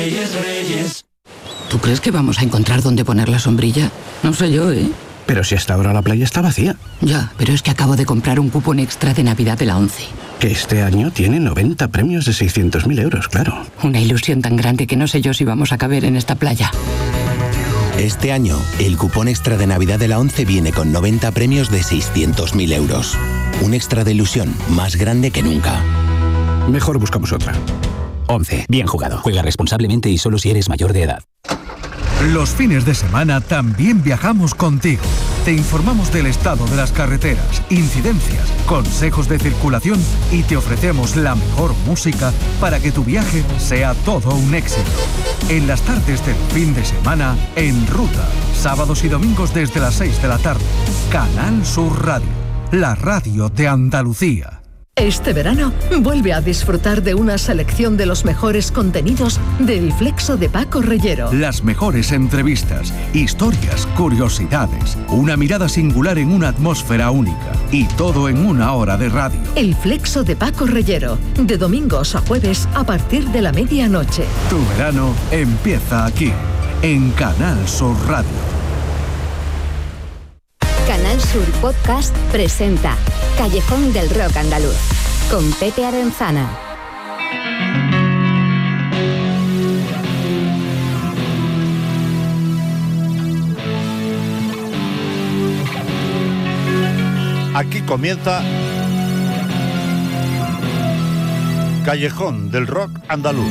¿Tú crees que vamos a encontrar dónde poner la sombrilla? No sé yo, ¿eh? Pero si hasta ahora la playa está vacía. Ya, pero es que acabo de comprar un cupón extra de Navidad de la ONCE. Que este año tiene 90 premios de 600.000 euros, claro. Una ilusión tan grande que no sé yo si vamos a caber en esta playa. Este año, el cupón extra de Navidad de la ONCE viene con 90 premios de 600.000 euros. Un extra de ilusión más grande que nunca. Mejor buscamos otra. ONCE, bien jugado. Juega responsablemente y solo si eres mayor de edad. Los fines de semana también viajamos contigo. Te informamos del estado de las carreteras, incidencias, consejos de circulación y te ofrecemos la mejor música para que tu viaje sea todo un éxito. En las tardes del fin de semana, En Ruta, sábados y domingos desde las 6 de la tarde. Canal Sur Radio, la radio de Andalucía. Este verano, vuelve a disfrutar de una selección de los mejores contenidos del Flexo de Paco Reyero. Las mejores entrevistas, historias, curiosidades, una mirada singular en una atmósfera única y todo en una hora de radio. El Flexo de Paco Reyero, de domingos a jueves a partir de la medianoche. Tu verano empieza aquí, en Canal Sur Radio. Canal Sur Podcast presenta Callejón del Rock Andaluz con Pepe Arenzana. Aquí comienza Callejón del Rock Andaluz.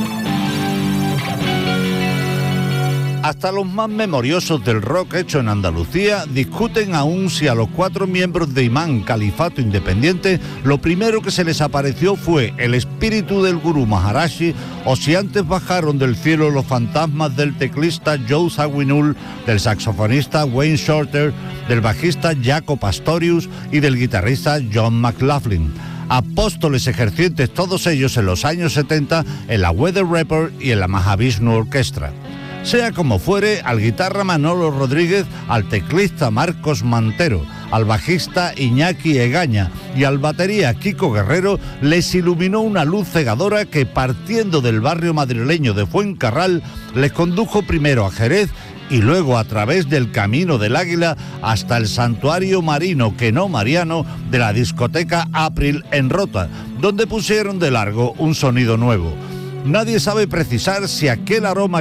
Hasta los más memoriosos del rock hecho en Andalucía discuten aún si a los 4 miembros de Imán Califato Independiente lo primero que se les apareció fue el espíritu del gurú Maharashi o si antes bajaron del cielo los fantasmas del teclista Joe Zawinul, del saxofonista Wayne Shorter, del bajista Jaco Pastorius y del guitarrista John McLaughlin. Apóstoles ejercientes todos ellos en los años 70 en la Weather Report y en la Mahavishnu Orchestra. Sea como fuere, al guitarra Manolo Rodríguez, al teclista Marcos Mantero, al bajista Iñaki Egaña y al batería Kiko Guerrero les iluminó una luz cegadora que, partiendo del barrio madrileño de Fuencarral, les condujo primero a Jerez y luego a través del Camino del Águila hasta el santuario marino que no mariano de la discoteca April en Rota, donde pusieron de largo un sonido nuevo. Nadie sabe precisar si aquel aroma